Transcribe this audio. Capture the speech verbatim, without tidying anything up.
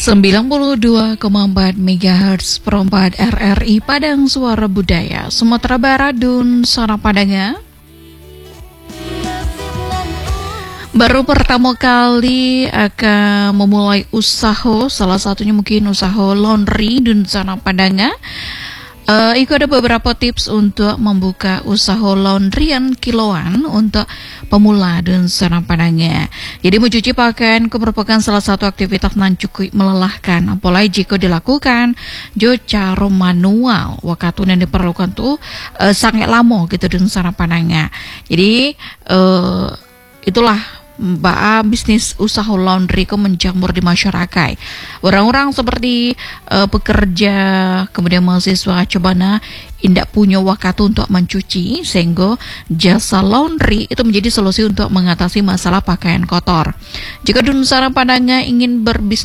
sembilan puluh dua koma empat megahertz perempat R R I Padang Suara Budaya Sumatera Barat dan Sana Padangnya. Baru pertama kali akan memulai usaha, salah satunya mungkin usaha laundry dan Sana Padangnya. Uh, Iko ada beberapa tips untuk membuka usaha laundryan kiloan untuk pemula dan Sana Padangnya. Jadi mencuci pakaian itu merupakan salah satu aktivitas yang cukup melelahkan, apalagi jika dilakukan jo cara manual. Waktu yang diperlukan tuh uh, sangat lama gitu dan Sana Padangnya. Jadi uh, itulah Mbak bisnis usaha laundry kok menjamur di masyarakat. Orang-orang seperti uh, pekerja, kemudian mahasiswa cobana tidak punya waktu untuk mencuci, sehingga jasa laundry itu menjadi solusi untuk mengatasi masalah pakaian kotor. Jika Sana Padangnya ingin berbisnis